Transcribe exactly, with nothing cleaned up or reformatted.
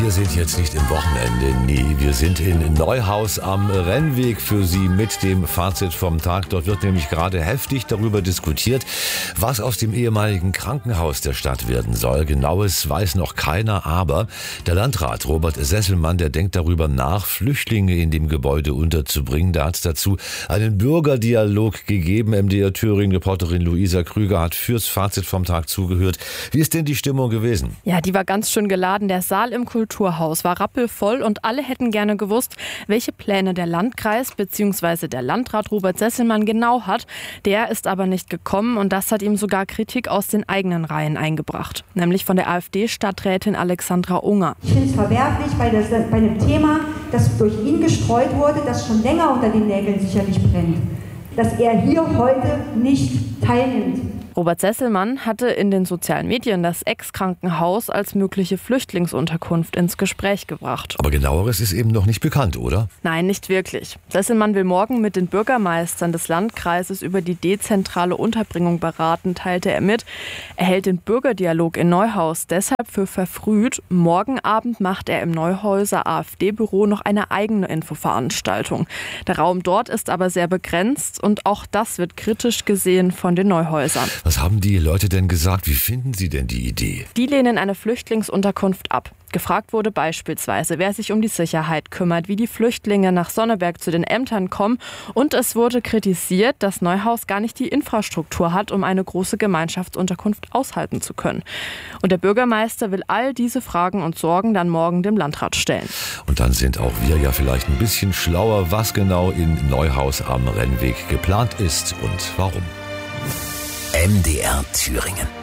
Wir sind jetzt nicht im Wochenende, nee, wir sind in Neuhaus am Rennweg für Sie mit dem Fazit vom Tag. Dort wird nämlich gerade heftig darüber diskutiert, was aus dem ehemaligen Krankenhaus der Stadt werden soll. Genaues weiß noch keiner, aber der Landrat Robert Sesselmann, der denkt darüber nach, Flüchtlinge in dem Gebäude unterzubringen. Da hat es dazu einen Bürgerdialog gegeben. M D R Thüringen-Reporterin Luisa Krüger hat fürs Fazit vom Tag zugehört. Wie ist denn die Stimmung gewesen? Ja, die war ganz schön geladen. Der Saal im Kulturhaus war rappelvoll und alle hätten gerne gewusst, welche Pläne der Landkreis bzw. der Landrat Robert Sesselmann genau hat. Der ist aber nicht gekommen und das hat ihm sogar Kritik aus den eigenen Reihen eingebracht. Nämlich von der AfD-Stadträtin Alexandra Unger. Ich finde es verwerflich bei, der, bei einem Thema, das durch ihn gestreut wurde, das schon länger unter den Nägeln sicherlich brennt, dass er hier heute nicht teilnimmt. Robert Sesselmann hatte in den sozialen Medien das Ex-Krankenhaus als mögliche Flüchtlingsunterkunft ins Gespräch gebracht. Aber genaueres ist eben noch nicht bekannt, oder? Nein, nicht wirklich. Sesselmann will morgen mit den Bürgermeistern des Landkreises über die dezentrale Unterbringung beraten, teilte er mit. Er hält den Bürgerdialog in Neuhaus deshalb für verfrüht. Morgen Abend macht er im Neuhauser AfD-Büro noch eine eigene Infoveranstaltung. Der Raum dort ist aber sehr begrenzt und auch das wird kritisch gesehen von den Neuhäusern. Was haben die Leute denn gesagt? Wie finden sie denn die Idee? Die lehnen eine Flüchtlingsunterkunft ab. Gefragt wurde beispielsweise, wer sich um die Sicherheit kümmert, wie die Flüchtlinge nach Sonneberg zu den Ämtern kommen. Und es wurde kritisiert, dass Neuhaus gar nicht die Infrastruktur hat, um eine große Gemeinschaftsunterkunft aushalten zu können. Und der Bürgermeister will all diese Fragen und Sorgen dann morgen dem Landrat stellen. Und dann sind auch wir ja vielleicht ein bisschen schlauer, was genau in Neuhaus am Rennweg geplant ist und warum. M D R Thüringen.